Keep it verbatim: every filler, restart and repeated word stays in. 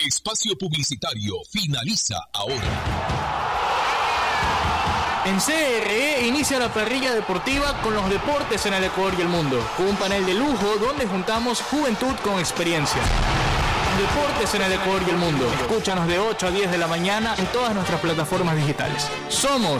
espacio publicitario finaliza ahora. En C R E inicia la parrilla deportiva con los deportes en el Ecuador y el mundo, con un panel de lujo donde juntamos juventud con experiencia. Deportes en el Ecuador y el mundo. Escúchanos de ocho a diez de la mañana en todas nuestras plataformas digitales. Somos